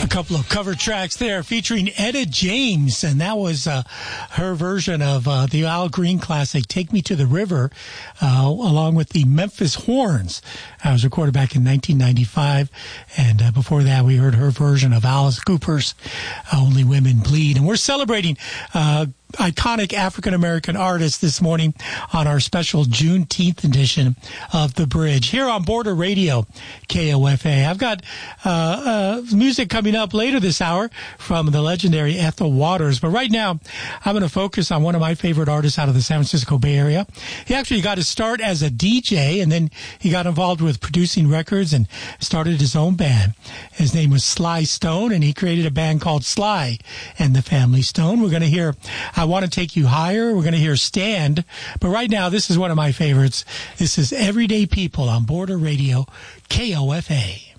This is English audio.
couple of cover tracks there featuring Etta James, and that was her version of the Al Green classic Take Me to the River, along with the Memphis Horns. It was recorded back in 1995, and before that we heard her version of Alice Cooper's Only Women Bleed. And we're celebrating iconic African-American artists this morning on our special Juneteenth edition of The Bridge here on Border Radio, KOFA. I've got music coming up later this hour from the legendary Ethel Waters, but right now I'm going to focus on one of my favorite artists out of the San Francisco Bay Area. He actually got his start as a DJ, and then he got involved with producing records and started his own band. His name was Sly Stone, and he created a band called Sly and the Family Stone. We're going to hear I Want to Take You Higher. We're going to hear Stand. But right now, this is one of my favorites. This is Everyday People on Border Radio, KOFA.